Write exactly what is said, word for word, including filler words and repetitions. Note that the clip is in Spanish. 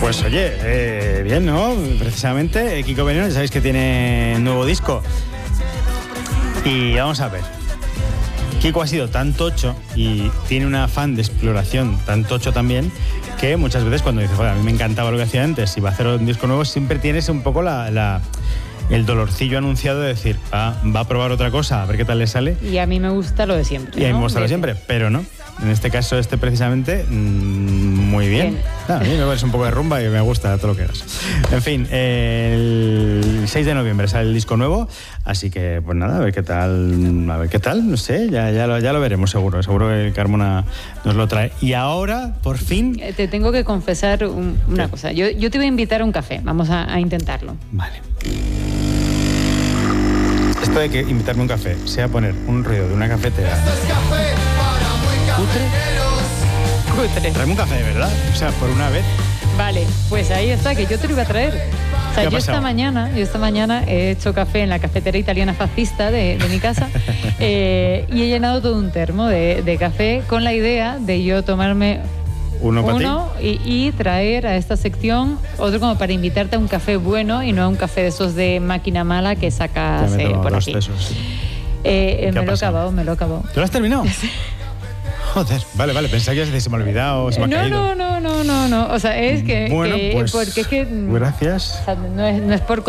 Pues oye, eh, bien, ¿no? Precisamente, eh, Kiko Veneno, ya sabéis que tiene nuevo disco. Y vamos a ver. Kiko ha sido tan tocho y tiene un afán de exploración tan tocho también, que muchas veces cuando dices, a mí me encantaba lo que hacía antes y va a hacer un disco nuevo, siempre tienes un poco la, la, el dolorcillo anunciado de decir, ah, va a probar otra cosa, a ver qué tal le sale. Y a mí me gusta lo de siempre. Y a mí ¿no? me gusta lo de siempre, pero no. En este caso, este precisamente, mmm, muy bien. bien. Ah, a mí me parece un poco de rumba y me gusta todo lo que hagas. En fin, eh, el seis de noviembre sale el disco nuevo, así que, pues nada, a ver qué tal, a ver qué tal, no sé, ya, ya, lo, ya lo veremos seguro, seguro que Carmona nos lo trae. Y ahora, por fin... Te tengo que confesar un, una ¿Qué? cosa, yo, yo te voy a invitar a un café, vamos a, a intentarlo. Vale. Esto de que invitarme a un café sea poner un ruido de una cafetera... ¿Cutre? Cutre. Traeme un café, ¿verdad? O sea, por una vez. Vale, pues ahí está, que yo te lo iba a traer. O sea, yo esta mañana, yo esta mañana he hecho café en la cafetera italiana fascista de, de mi casa eh, y he llenado todo un termo de, de café con la idea de yo tomarme uno, uno y, y traer a esta sección otro como para invitarte a un café bueno y no a un café de esos de máquina mala que sacas eh, por aquí. Tesos. Eh, eh, me lo he acabado, me lo he acabado. ¿Tú lo has terminado? Joder, vale, vale, pensaba que se me ha olvidado, se me ha no, caído. No, no, no, no, no, o sea, es que... Bueno, que pues, porque es que... gracias. O sea, no, es, no es por